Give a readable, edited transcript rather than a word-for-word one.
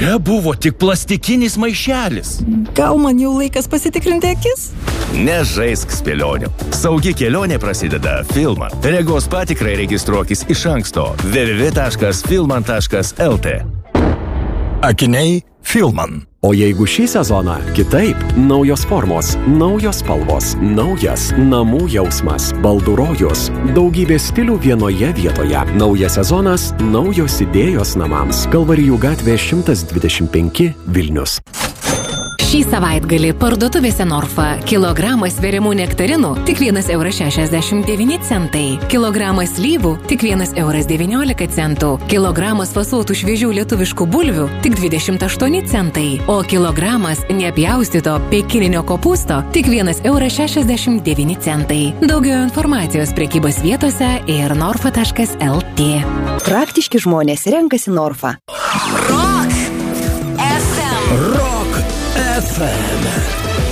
Čia buvo tik plastikinis maišelis. Gal man jau laikas pasitikrinti akis? Nežaisk spėlionių. Saugi kelionė prasideda Filman. Regos patikrai registruokis iš anksto www.filman.lt. Akiniai Filman. O jeigu šį sezoną kitaip, naujos formos, naujos spalvos, naujas namų jausmas, baldų rojus, daugybė stilių vienoje vietoje. Naujas sezonas, naujos idėjos namams. Kalvarijų gatvė 125 Vilnius. Šį savaitgalį parduotuvėse Norfa kilogramas sveriamų nektarinų tik 1,69 €. Kilogramas slyvų tik 1,19 €. Kilogramas fasuotų šviežių lietuviškų bulvių tik 28 centai. O kilogramas nepjaustyto pekininio kopūsto tik 1,69 €. Daugiau informacijos prekybos vietose ir norfa.lt. Praktiški žmonės renkasi Norfa. Rock FM. Rock FM.